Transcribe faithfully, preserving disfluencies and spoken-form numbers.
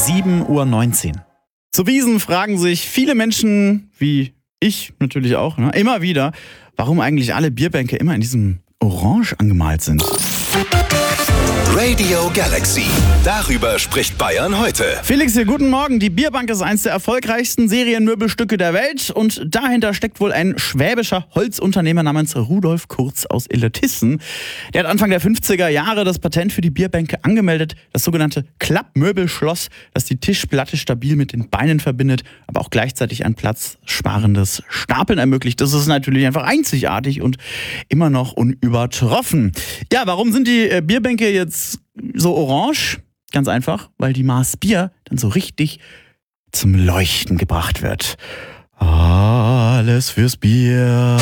sieben Uhr neunzehn. Zu Wiesn fragen sich viele Menschen, wie ich natürlich auch, ne, immer wieder, warum eigentlich alle Bierbänke immer in diesem Orange angemalt sind. Radio Galaxy. Darüber spricht Bayern heute. Felix hier, guten Morgen. Die Bierbank ist eines der erfolgreichsten Serienmöbelstücke der Welt und dahinter steckt wohl ein schwäbischer Holzunternehmer namens Rudolf Kurz aus Illertissen. Der hat Anfang der fünfziger Jahre das Patent für die Bierbänke angemeldet, das sogenannte Klappmöbelschloss, das die Tischplatte stabil mit den Beinen verbindet, aber auch gleichzeitig ein platzsparendes Stapeln ermöglicht. Das ist natürlich einfach einzigartig und immer noch unübertroffen. Ja, warum sind die äh, Bierbänke jetzt so orange? Ganz einfach, weil die Maß Bier dann so richtig zum Leuchten gebracht wird. Alles fürs Bier.